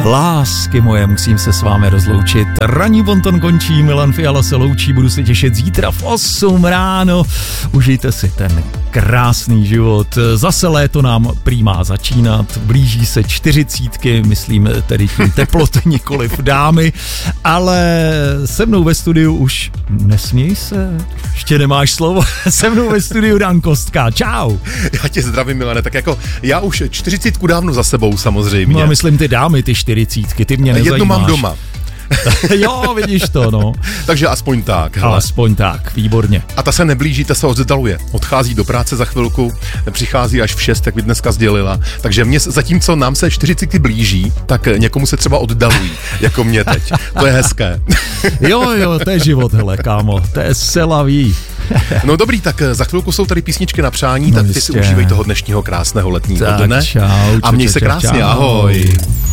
Lásky moje, musím se s vámi rozloučit. Ranní bonton končí, Milan Fiala se loučí, budu se těšit zítra v 8 ráno. Užijte si ten krásný život. Zase léto nám prý má začínat, blíží se 40, myslím tedy tím teploty, nikoliv dámy, ale se mnou ve studiu už nesměj se, ještě nemáš slovo, se mnou ve studiu Dan Kostka, čau. Já tě zdravím, Milane, tak jako já už 40 dávno za sebou samozřejmě. No a myslím ty dámy, ty 40, ty mě nezajímáš. Jednu mám doma. Jo, vidíš to, no. Takže aspoň tak. Hele. Aspoň tak, výborně. A ta se neblíží, ta se oddaluje. Odchází do práce za chvilku, přichází až v 6, jak by dneska sdělila. Takže zatímco nám se 40 blíží, tak někomu se třeba oddalují, jako mě teď. To je hezké. Jo, to je život, hele, kámo, to je selaví. No dobrý, tak za chvilku jsou tady písničky na přání, no tak ty si užívej toho dnešního krásného letního dne. Čau, a měj se krásně, ahoj.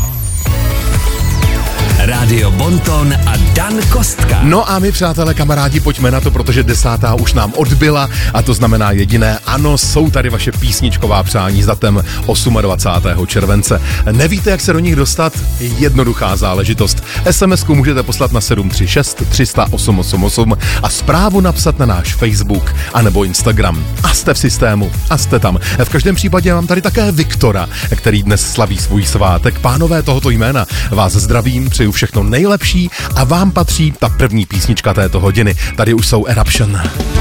Rádio Bonton a Dan Kostka. No a my, přátelé, kamarádi, pojďme na to, protože 10. už nám odbyla a to znamená jediné, ano, jsou tady vaše písničková přání s datem 28. července. Nevíte, jak se do nich dostat? Jednoduchá záležitost. SMS-ku můžete poslat na 736 300 888 a zprávu napsat na náš Facebook anebo Instagram. A jste v systému, a jste tam. V každém případě mám tady také Viktora, který dnes slaví svůj svátek. Pánové tohoto jména, vás zdravím, přeju všechno nejlepší a vám patří ta první písnička této hodiny. Tady už jsou Eruption.